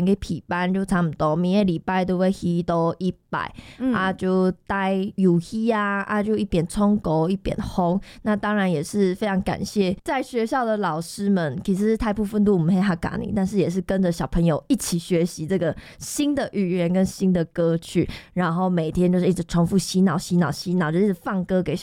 去皮班，就差不多每个礼拜都会去到1摆、啊，就带游戏啊，就一边冲狗一边烘。那当然也是非常感谢在学校的老师们，其实大部分都我们黑哈嘎尼，但是也是跟着小朋友一起学习这个新的语言跟新的歌曲，然后每天就是一直重复洗脑，就一直放歌给